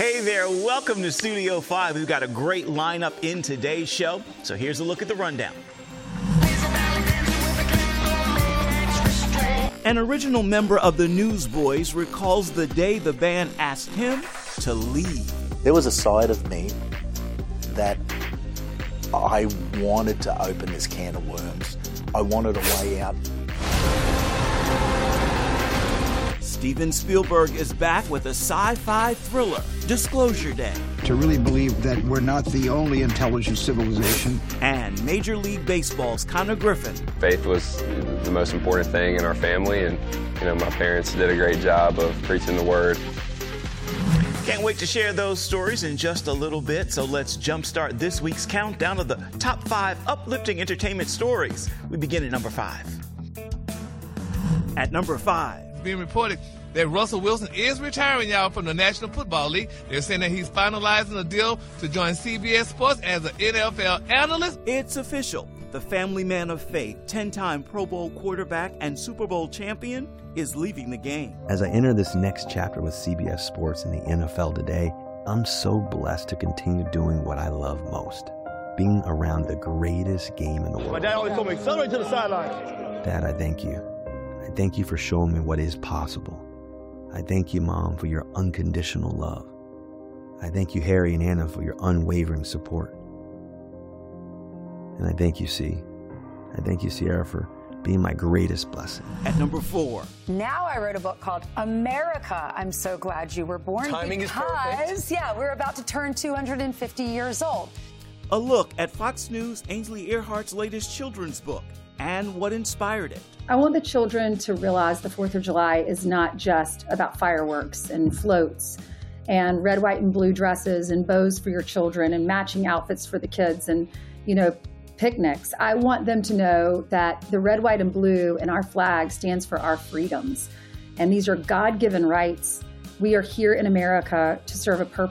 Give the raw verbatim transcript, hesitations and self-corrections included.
Hey there, welcome to Studio five. We've got a great lineup in today's show, so here's a look at the rundown. An original member of the Newsboys recalls the day the band asked him to leave. There was a side of me that I wanted to open this can of worms. I wanted a way out. Steven Spielberg is back with a sci-fi thriller, Disclosure Day. To really believe that we're not the only intelligent civilization. And Major League Baseball's Connor Griffin. Faith was the most important thing in our family, and you know, my parents did a great job of preaching the word. Can't wait to share those stories in just a little bit, so let's jumpstart this week's countdown of the top five uplifting entertainment stories. We begin at number five. At number five. Being reported that Russell Wilson is retiring, y'all, from the National Football League. They're saying that he's finalizing a deal to join C B S Sports as an N F L analyst. It's official. The family man of faith, ten-time Pro Bowl quarterback and Super Bowl champion, is leaving the game. As I enter this next chapter with C B S Sports and the N F L today, I'm so blessed to continue doing what I love most, being around the greatest game in the world. My dad always told me, accelerate to the sideline. Dad, I thank you. I thank you for showing me what is possible. I thank you, Mom, for your unconditional love. I thank you, Harry and Anna, for your unwavering support. And I thank you, C. I thank you, Sierra, for being my greatest blessing. At number four. Now I wrote a book called America, I'm So Glad You Were Born. Timing because, is perfect. yeah, we're about to turn two hundred fifty years old. A look at Fox News' Ainsley Earhart's latest children's book and what inspired it. I want the children to realize the fourth of July is not just about fireworks and floats and red, white, and blue dresses and bows for your children and matching outfits for the kids and, you know, picnics. I want them to know that the red, white, and blue and our flag stands for our freedoms. And these are God-given rights. We are here in America to serve a purpose.